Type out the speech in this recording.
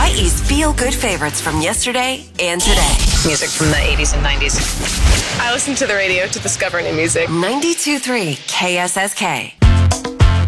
Hawaii's feel-good favorites from yesterday and today. Music from the 80s and 90s. I listen to the radio to discover new music. 92.3 KSSK.